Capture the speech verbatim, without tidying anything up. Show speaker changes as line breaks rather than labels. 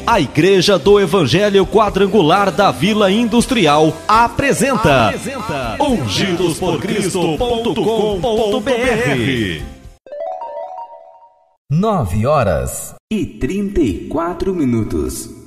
A Igreja do Evangelho Quadrangular da Vila Industrial apresenta, apresenta ungidos por cristo ponto com ponto b r.
Nove horas e trinta e quatro minutos.